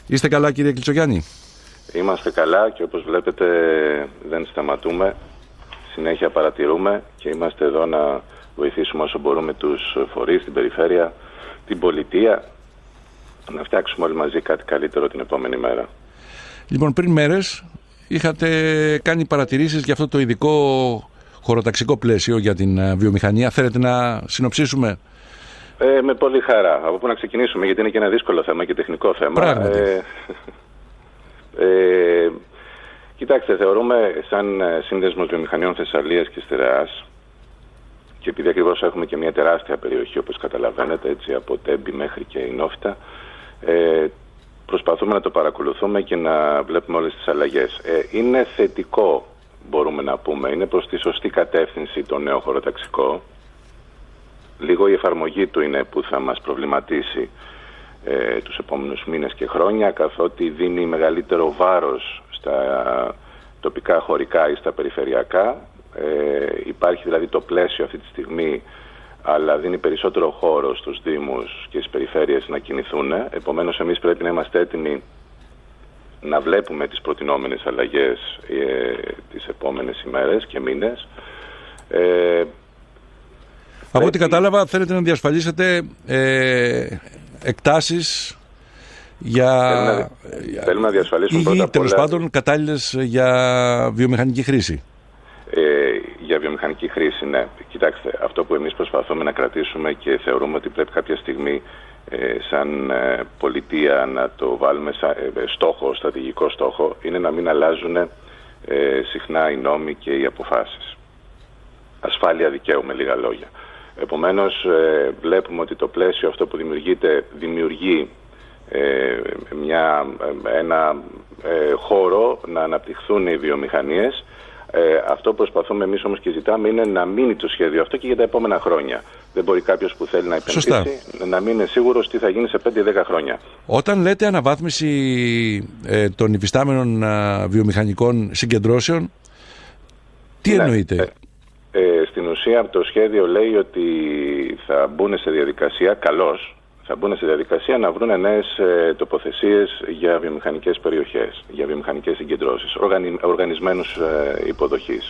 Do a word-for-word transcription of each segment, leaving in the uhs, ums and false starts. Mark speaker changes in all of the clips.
Speaker 1: Είστε καλά, κύριε Κλιτσογιάννη?
Speaker 2: Είμαστε καλά και όπως βλέπετε δεν σταματούμε. Συνέχεια παρατηρούμε και είμαστε εδώ να βοηθήσουμε όσο μπορούμε τους φορείς, την περιφέρεια, την πολιτεία, να φτιάξουμε όλοι μαζί κάτι καλύτερο την επόμενη μέρα.
Speaker 1: Λοιπόν, πριν μέρες είχατε κάνει παρατηρήσεις για αυτό το ειδικό χωροταξικό πλαίσιο για την βιομηχανία. Θέλετε να συνοψίσουμε?
Speaker 2: Ε, με πολύ χαρά. Από πού να ξεκινήσουμε, γιατί είναι και ένα δύσκολο θέμα και τεχνικό θέμα.
Speaker 1: Πράγματι.
Speaker 2: Ε, ε, κοιτάξτε, θεωρούμε σαν Σύνδεσμος Βιομηχανιών Θεσσαλίας και Στερεάς, και επειδή ακριβώς έχουμε και μια τεράστια περιοχή, όπως καταλαβαίνετε, έτσι, από Τέμπη μέχρι και Ινόφυτα, ε, προσπαθούμε να το παρακολουθούμε και να βλέπουμε όλες τις αλλαγές. Ε, είναι θετικό, μπορούμε να πούμε, είναι προς τη σωστή κατεύθυνση το νέο χωροταξικό. Λίγο η εφαρμογή του είναι που θα μας προβληματίσει ε, τους επόμενους μήνες και χρόνια, καθότι δίνει μεγαλύτερο βάρος στα τοπικά χωρικά ή στα περιφερειακά. Ε, υπάρχει δηλαδή το πλαίσιο αυτή τη στιγμή, αλλά δίνει περισσότερο χώρο στους δήμους και στις περιφέρειες να κινηθούν. Επομένως, εμείς πρέπει να είμαστε έτοιμοι να βλέπουμε τις προτινόμενες αλλαγές ε, τις επόμενες ημέρες και μήνες. Ε,
Speaker 1: Από ό,τι κατάλαβα, θέλετε να διασφαλίσετε ε, εκτάσεις για...
Speaker 2: Θέλουμε να, θέλουμε να διασφαλίσουμε
Speaker 1: ή,
Speaker 2: πρώτα απ'
Speaker 1: τέλος
Speaker 2: όλα...
Speaker 1: πάντων, κατάλληλες για βιομηχανική χρήση.
Speaker 2: Ε, για βιομηχανική χρήση, ναι. Κοιτάξτε, αυτό που εμείς προσπαθούμε να κρατήσουμε και θεωρούμε ότι πρέπει κάποια στιγμή ε, σαν ε, πολιτεία να το βάλουμε σαν ε, στόχο, στρατηγικό στόχο, είναι να μην αλλάζουν ε, συχνά οι νόμοι και οι αποφάσεις. Ασφάλεια δικαίου, με λίγα λόγια. Επομένως, ε, βλέπουμε ότι το πλαίσιο αυτό που δημιουργείται δημιουργεί ε, μια, ένα ε, χώρο να αναπτυχθούν οι βιομηχανίες. Ε, αυτό που προσπαθούμε εμείς όμως και ζητάμε είναι να μείνει το σχέδιο αυτό και για τα επόμενα χρόνια. Δεν μπορεί κάποιος που θέλει να επενδύσει να μην είναι σίγουρος τι θα γίνει σε πέντε δέκα χρόνια.
Speaker 1: Όταν λέτε αναβάθμιση ε, των υφιστάμενων ε, βιομηχανικών συγκεντρώσεων, τι ναι, εννοείτε?
Speaker 2: Ε, ε, στην ουσία το σχέδιο λέει ότι θα μπουν σε διαδικασία, καλώς, θα μπουν σε διαδικασία να βρουν νέες ε, τοποθεσίες για βιομηχανικές περιοχές, για βιομηχανικές συγκεντρώσεις, οργανι, οργανισμένους ε, υποδοχής.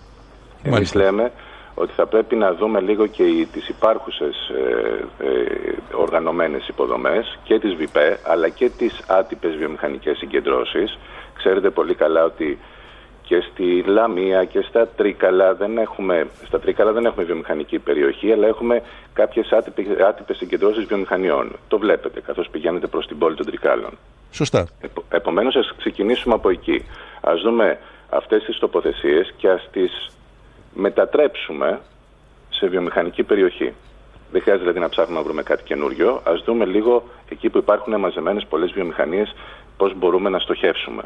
Speaker 2: Εμείς λέμε ότι θα πρέπει να δούμε λίγο και οι, τις υπάρχουσες ε, ε, οργανωμένες υποδομές και τις ΒΙΠΕ, αλλά και τις άτυπες βιομηχανικές συγκεντρώσεις. Ξέρετε πολύ καλά ότι και στη Λαμία και στα Τρίκαλα δεν έχουμε, στα Τρίκαλα δεν έχουμε βιομηχανική περιοχή, αλλά έχουμε κάποιες άτυπες, άτυπες συγκεντρώσεις βιομηχανιών. Το βλέπετε καθώς πηγαίνετε προς την πόλη των Τρικάλων.
Speaker 1: Σωστά.
Speaker 2: Επο, επομένως, ας ξεκινήσουμε από εκεί. Ας δούμε αυτές τις τοποθεσίες και ας τις μετατρέψουμε σε βιομηχανική περιοχή. Δεν χρειάζεται δηλαδή να ψάχνουμε να βρούμε κάτι καινούριο. Ας δούμε λίγο εκεί που υπάρχουν μαζεμένες πολλές βιομηχανίες, πώς μπορούμε να στοχεύσουμε.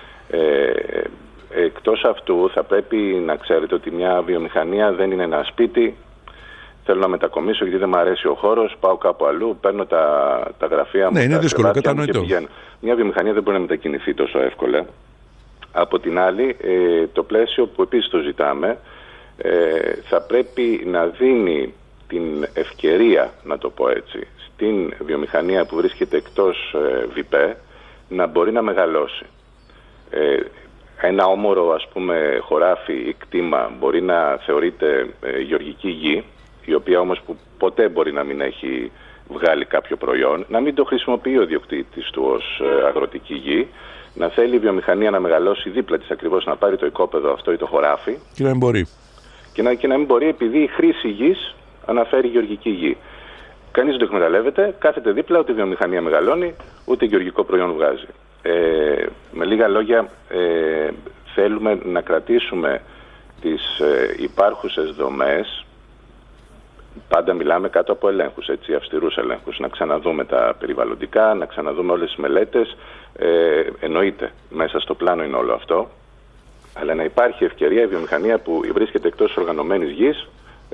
Speaker 2: Ε, Εκτός αυτού θα πρέπει να ξέρετε ότι μια βιομηχανία δεν είναι ένα σπίτι. Θέλω να μετακομίσω γιατί δεν μου αρέσει ο χώρος, πάω κάπου αλλού, παίρνω τα, τα γραφεία μου,
Speaker 1: ναι, είναι
Speaker 2: τα
Speaker 1: δύσκολο, κατανοητό.
Speaker 2: Μια βιομηχανία δεν μπορεί να μετακινηθεί τόσο εύκολα. Από την άλλη, ε, το πλαίσιο που επίσης το ζητάμε ε, θα πρέπει να δίνει την ευκαιρία, να το πω έτσι, στην βιομηχανία που βρίσκεται εκτός ε, ΒΙΠΕ να μπορεί να μεγαλώσει. Ε, Ένα όμορο, ας πούμε, χωράφι ή κτήμα μπορεί να θεωρείται ε, γεωργική γη, η οποία όμως που ποτέ μπορεί να μην έχει βγάλει κάποιο προϊόν, να μην το χρησιμοποιεί ο ιδιοκτήτης του ως ε, αγροτική γη, να θέλει η βιομηχανία να μεγαλώσει δίπλα της ακριβώς, να πάρει το οικόπεδο αυτό ή το χωράφι.
Speaker 1: Και να μην μπορεί.
Speaker 2: Και να, και να μην μπορεί επειδή η χρήση γης αναφέρει γεωργική γη. Κανείς δεν το εκμεταλλεύεται, κάθεται δίπλα, ούτε η βιομηχανία μεγαλώνει, ούτε γεωργικό προϊόν βγάζει. Ε, με λίγα λόγια, ε, θέλουμε να κρατήσουμε τις ε, υπάρχουσες δομές, πάντα μιλάμε κάτω από ελέγχους, έτσι, αυστηρούς ελέγχους, να ξαναδούμε τα περιβαλλοντικά, να ξαναδούμε όλες τις μελέτες, ε, εννοείται, μέσα στο πλάνο είναι όλο αυτό, αλλά να υπάρχει ευκαιρία η βιομηχανία που βρίσκεται εκτός οργανωμένης γης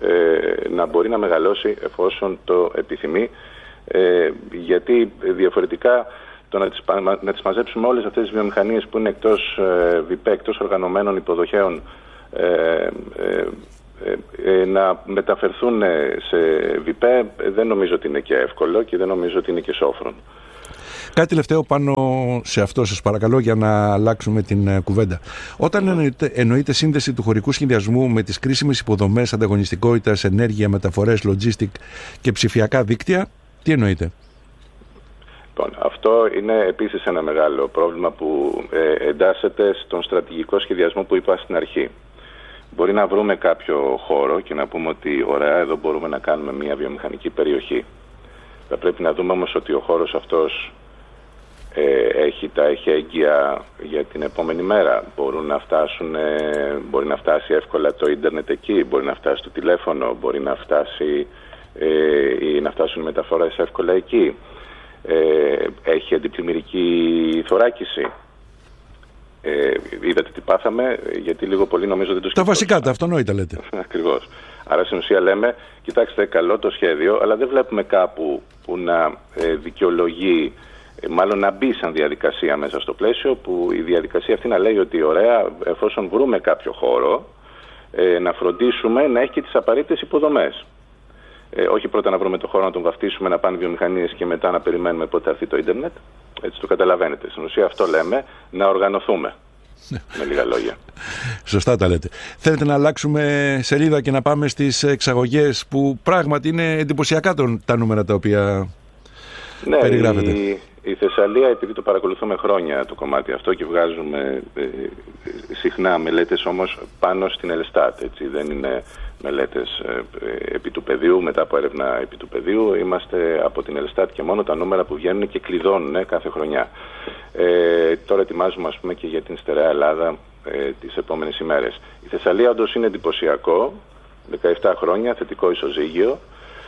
Speaker 2: ε, να μπορεί να μεγαλώσει εφόσον το επιθυμεί, ε, γιατί διαφορετικά το να τις, να τις μαζέψουμε όλες αυτές τις βιομηχανίες που είναι εκτός ε, ΒΙΠΕ, εκτός οργανωμένων υποδοχέων, ε, ε, ε, ε, να μεταφερθούν σε ΒΙΠΕ, δεν νομίζω ότι είναι και εύκολο και δεν νομίζω ότι είναι και σόφρον.
Speaker 1: Κάτι τελευταίο πάνω σε αυτό, σας παρακαλώ, για να αλλάξουμε την uh, κουβέντα. Όταν mm. εννοείται, εννοείται σύνδεση του χωρικού σχεδιασμού με τις κρίσιμες υποδομές ανταγωνιστικότητας, ενέργεια, μεταφορές, logistic και ψηφιακά δίκτυα, τι εννοείται?
Speaker 2: Λοιπόν, αυτό είναι επίσης ένα μεγάλο πρόβλημα που ε, εντάσσεται στον στρατηγικό σχεδιασμό που είπα στην αρχή. Μπορεί να βρούμε κάποιο χώρο και να πούμε ότι ωραία, εδώ μπορούμε να κάνουμε μια βιομηχανική περιοχή. Θα πρέπει να δούμε όμως ότι ο χώρος αυτός ε, έχει τα εχέγγυα για την επόμενη μέρα. Μπορούν να φτάσουν, ε, μπορεί να φτάσει εύκολα το ίντερνετ εκεί, μπορεί να φτάσει το τηλέφωνο, μπορεί να, φτάσει, ε, ή να φτάσουν οι μεταφορές εύκολα εκεί. Ε, έχει αντιπλημμυρική θωράκιση. Ε, είδατε τι πάθαμε, γιατί λίγο πολύ νομίζω δεν το σκεφτόμαστε.
Speaker 1: Τα βασικά, τα αυτονόητα λέτε.
Speaker 2: Ακριβώς. Άρα στην ουσία λέμε, κοιτάξτε, καλό το σχέδιο, αλλά δεν βλέπουμε κάπου που να ε, δικαιολογεί, ε, μάλλον να μπει σαν διαδικασία μέσα στο πλαίσιο, που η διαδικασία αυτή να λέει ότι ωραία, εφόσον βρούμε κάποιο χώρο, ε, να φροντίσουμε να έχει και τις απαραίτητες υποδομές. Ε, όχι πρώτα να βρούμε το χώρο, να τον βαφτίσουμε, να πάνε βιομηχανίες και μετά να περιμένουμε πότε θα έρθει το ίντερνετ. Έτσι το καταλαβαίνετε. Στην ουσία αυτό λέμε, να οργανωθούμε. Με λίγα λόγια.
Speaker 1: Σωστά τα λέτε. Θέλετε να αλλάξουμε σελίδα και να πάμε στις εξαγωγές, που πράγματι είναι εντυπωσιακά τον, τα νούμερα τα οποία
Speaker 2: ναι,
Speaker 1: περιγράφετε.
Speaker 2: Η, η Θεσσαλία, επειδή το παρακολουθούμε χρόνια το κομμάτι αυτό και βγάζουμε ε, συχνά μελέτες όμως πάνω στην Ελστάτ, έτσι, δεν είναι μελέτες ε, επί του πεδίου, μετά από έρευνα επί του πεδίου, είμαστε από την Ελστάτ και μόνο τα νούμερα που βγαίνουν και κλειδώνουν ε, κάθε χρονιά. Ε, τώρα ετοιμάζουμε, ας πούμε, και για την στερεά Ελλάδα ε, τις επόμενες ημέρες. Η Θεσσαλία όντως είναι εντυπωσιακό, δεκαεπτά χρόνια, θετικό ισοζύγιο,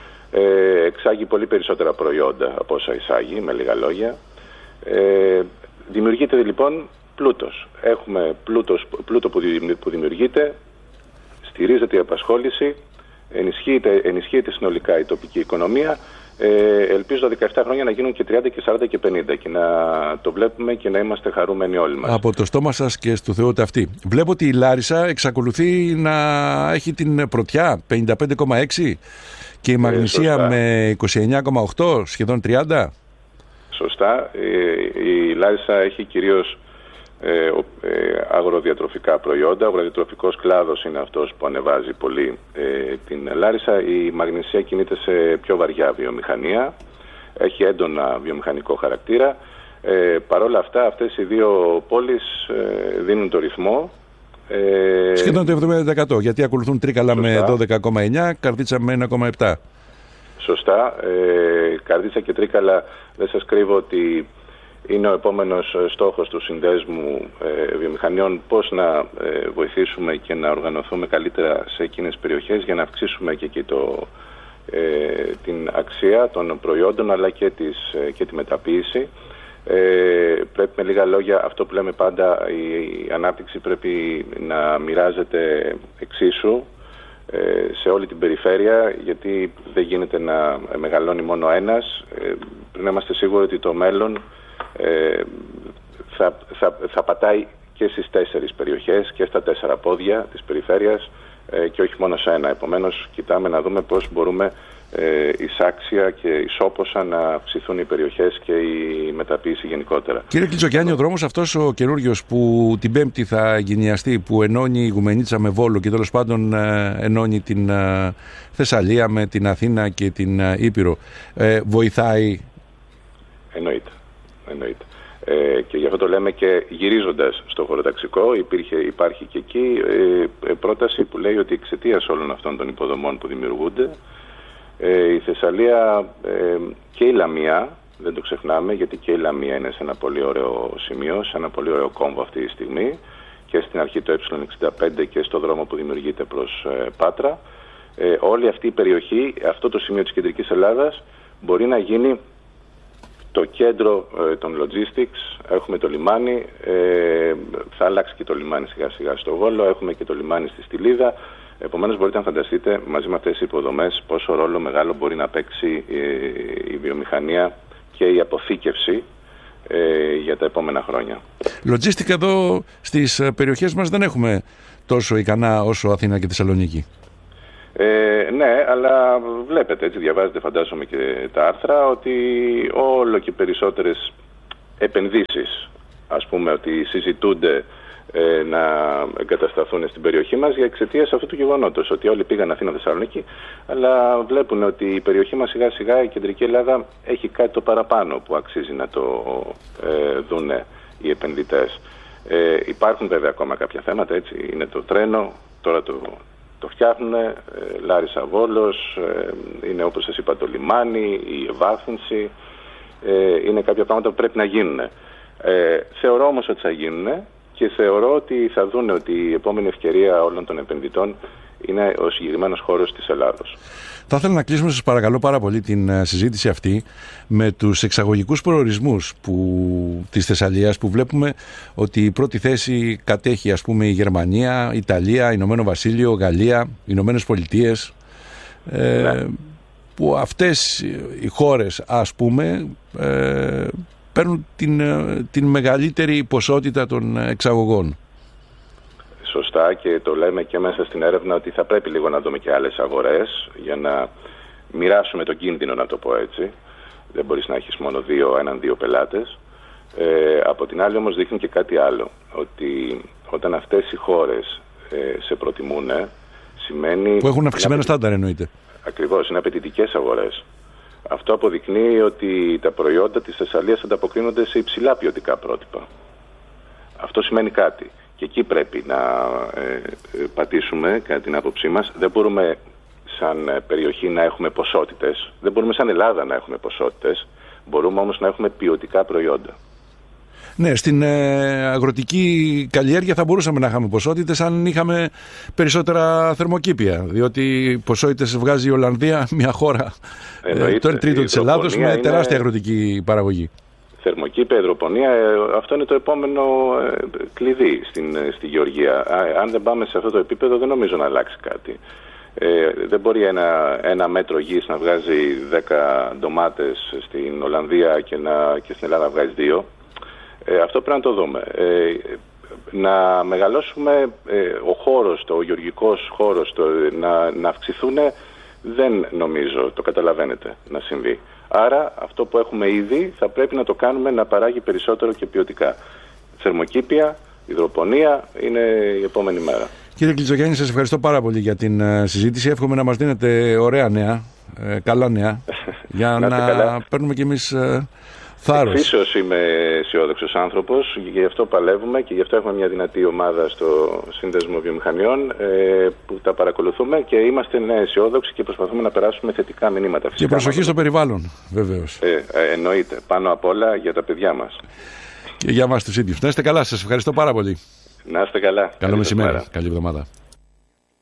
Speaker 2: ε, εξάγει πολύ περισσότερα προϊόντα από όσα εισάγει, με λίγα λόγια. Ε, δημιουργείται λοιπόν πλούτος. Έχουμε πλούτος, πλούτο που, που δημιουργείται, στηρίζεται η απασχόληση, ενισχύεται, ενισχύεται συνολικά η τοπική οικονομία. Ε, ελπίζω τα δεκαεπτά χρόνια να γίνουν και τριάντα και σαράντα και πενήντα και να το βλέπουμε και να είμαστε χαρούμενοι όλοι μας. Από το στόμα σας και στο Θεό ταυτή. Βλέπω ότι η Λάρισα εξακολουθεί να έχει την πρωτιά πενήντα πέντε κόμμα έξι και η Μαγνησία ε, με είκοσι εννιά κόμμα οκτώ, σχεδόν τριάντα. Σωστά. Η, η Λάρισα έχει κυρίως ε, ε, αγροδιατροφικά προϊόντα. Ο αγροδιατροφικός κλάδος είναι αυτός που ανεβάζει πολύ ε, την Λάρισα. Η Μαγνησία κινείται σε πιο βαριά βιομηχανία. Έχει έντονα βιομηχανικό χαρακτήρα. Ε, Παρ' όλα αυτά, αυτές οι δύο πόλεις ε, δίνουν το ρυθμό. Ε, Σχεδόν το εβδομήντα τοις εκατό, γιατί ακολουθούν Τρίκαλα σωστά, με δώδεκα κόμμα εννιά, Καρδίτσα με ένα κόμμα επτά. Σωστά. Ε, Καρδίτσα και Τρίκαλα, δεν σας κρύβω ότι είναι ο επόμενος στόχος του συνδέσμου ε, βιομηχανιών, πώς να ε, βοηθήσουμε και να οργανωθούμε καλύτερα σε εκείνες τις περιοχές για να αυξήσουμε και εκεί το, ε, την αξία των προϊόντων, αλλά και, τις, ε, και τη μεταποίηση. Ε, πρέπει με λίγα λόγια, αυτό που λέμε πάντα, η, η ανάπτυξη πρέπει να μοιράζεται εξίσου ε, σε όλη την περιφέρεια, γιατί δεν γίνεται να μεγαλώνει μόνο ένας. Ε, πρέπει να είμαστε σίγουροι ότι το μέλλον ε, θα, θα, θα πατάει και στις τέσσερις περιοχές και στα τέσσερα πόδια της περιφέρειας ε, και όχι μόνο σε ένα. Επομένως, κοιτάμε να δούμε πώς μπορούμε Ε, εισάξια και ισόποσα να αυξηθούν οι περιοχές και η μεταποίηση γενικότερα. Κύριε Κλιτσοκιάννη, ο δρόμος αυτός ο καινούριος που την Πέμπτη θα εγκαινιαστεί, που ενώνει η Γουμενίτσα με Βόλο και τέλος πάντων ε, ενώνει την ε, Θεσσαλία με την Αθήνα και την ε, Ήπειρο, ε, βοηθάει? Εννοείται. Εννοείται. Ε, και γι' αυτό το λέμε και γυρίζοντας στο χωροταξικό, υπήρχε, υπάρχει και εκεί ε, πρόταση που λέει ότι εξαιτίας όλων αυτών των υποδομών που δημιουργούνται, Ε, η Θεσσαλία ε, και η Λαμία, δεν το ξεχνάμε, γιατί και η Λαμία είναι σε ένα πολύ ωραίο σημείο, σε ένα πολύ ωραίο κόμβο αυτή τη στιγμή, και στην αρχή το ε εξήντα πέντε και στο δρόμο που δημιουργείται προς ε, Πάτρα. Ε, όλη αυτή η περιοχή, αυτό το σημείο της κεντρικής Ελλάδας, μπορεί να γίνει το κέντρο ε, των logistics. Έχουμε το λιμάνι, ε, θα αλλάξει και το λιμάνι σιγά σιγά στο Βόλο, έχουμε και το λιμάνι στη Στυλίδα. Επομένως, μπορείτε να φανταστείτε μαζί με αυτές τις υποδομές πόσο ρόλο μεγάλο μπορεί να παίξει η βιομηχανία και η αποθήκευση ε, για τα επόμενα χρόνια. Λογίστικα εδώ στις περιοχές μας δεν έχουμε τόσο ικανά όσο Αθήνα και Θεσσαλονίκη. Ε, ναι, αλλά βλέπετε, έτσι διαβάζετε φαντάζομαι και τα άρθρα, ότι όλο και περισσότερες επενδύσεις, ας πούμε, ότι συζητούνται ε, να εγκατασταθούν στην περιοχή μας για εξαιτίας αυτού του γεγονότος, ότι όλοι πήγαν Αθήνα Θεσσαλονίκη, αλλά βλέπουν ότι η περιοχή μας σιγά σιγά, η κεντρική Ελλάδα, έχει κάτι το παραπάνω που αξίζει να το ε, δούνε οι επενδυτές. Ε, υπάρχουν βέβαια ακόμα κάποια θέματα, έτσι, είναι το τρένο, τώρα το, το φτιάχνουν, ε, Λάρισα Βόλος, ε, είναι όπως σας είπα το λιμάνι, η ευάθυνση, ε, είναι κάποια πράγματα που πρέπει να γίνουν. Ε, θεωρώ όμως ότι θα γίνουν και θεωρώ ότι θα δούνε ότι η επόμενη ευκαιρία όλων των επενδυτών είναι ο συγκεκριμένος χώρος της Ελλάδος.
Speaker 1: Θα ήθελα να κλείσουμε, σας παρακαλώ πάρα πολύ, την συζήτηση αυτή με τους εξαγωγικούς προορισμούς που, της Θεσσαλίας, που βλέπουμε ότι η πρώτη θέση κατέχει, ας πούμε, η Γερμανία, η Ιταλία, Ηνωμένο Βασίλειο, Γαλλία, Ηνωμένες Πολιτείες, ε, ναι. που αυτές οι χώρες, ας πούμε, ε, παίρνουν την, την μεγαλύτερη ποσότητα των εξαγωγών.
Speaker 2: Σωστά, και το λέμε και μέσα στην έρευνα ότι θα πρέπει λίγο να δούμε και άλλες αγορές για να μοιράσουμε τον κίνδυνο, να το πω έτσι. Δεν μπορείς να έχεις μόνο δύο, έναν δύο πελάτες. Ε, από την άλλη όμως δείχνει και κάτι άλλο, ότι όταν αυτές οι χώρες ε, σε προτιμούν, σημαίνει...
Speaker 1: Που έχουν αυξημένα στάνταρ, εννοείται.
Speaker 2: Ακριβώς, είναι απαιτητικές αγορές. Αυτό αποδεικνύει ότι τα προϊόντα της Θεσσαλίας ανταποκρίνονται σε υψηλά ποιοτικά πρότυπα. Αυτό σημαίνει κάτι. Και εκεί πρέπει να ε, πατήσουμε, κατά την άποψή μας. Δεν μπορούμε σαν περιοχή να έχουμε ποσότητες. Δεν μπορούμε σαν Ελλάδα να έχουμε ποσότητες. Μπορούμε όμως να έχουμε ποιοτικά προϊόντα.
Speaker 1: Ναι, στην ε, αγροτική καλλιέργεια θα μπορούσαμε να είχαμε ποσότητες αν είχαμε περισσότερα θερμοκήπια. Διότι ποσότητες βγάζει η Ολλανδία, μια χώρα, ε, το τρίτο της Ελλάδος, με είναι... τεράστια αγροτική παραγωγή.
Speaker 2: Θερμοκήπια, υδροπονία, αυτό είναι το επόμενο κλειδί στην, στη γεωργία. Αν δεν πάμε σε αυτό το επίπεδο, δεν νομίζω να αλλάξει κάτι. Ε, δεν μπορεί ένα, ένα μέτρο γης να βγάζει δέκα ντομάτες στην Ολλανδία και, να, και στην Ελλάδα να βγάζει δύο. Ε, αυτό πρέπει να το δούμε. Ε, να μεγαλώσουμε ε, ο χώρος, το, ο γεωργικός χώρος, το, να, να αυξηθούν, δεν νομίζω, το καταλαβαίνετε, να συμβεί. Άρα αυτό που έχουμε ήδη θα πρέπει να το κάνουμε να παράγει περισσότερο και ποιοτικά. Θερμοκήπια, υδροπονία είναι η επόμενη μέρα.
Speaker 1: Κύριε Κλιτσογιάννη, σας ευχαριστώ πάρα πολύ για την uh, συζήτηση. Εύχομαι να μας δίνετε ωραία νέα, ε, καλά νέα, για να, να παίρνουμε κι εμείς uh, θάρρος.
Speaker 2: Φύσεως είμαι αισιόδοξος άνθρωπος, γι' αυτό παλεύουμε και γι' αυτό έχουμε μια δυνατή ομάδα στο Σύνδεσμο Βιομηχανιών ε, που τα παρακολουθούμε και είμαστε ναι, αισιόδοξοι και προσπαθούμε να περάσουμε θετικά μηνύματα.
Speaker 1: Φυσικά, και προσοχή στο περιβάλλον, βεβαίως.
Speaker 2: Ε, ε, εννοείται. Πάνω απ' όλα για τα παιδιά μας.
Speaker 1: Και για μας τους ίδιους. Να είστε καλά, σας ευχαριστώ πάρα πολύ.
Speaker 2: Να είστε καλά.
Speaker 1: Καλό μεσημέρι. Καλή εβδομάδα.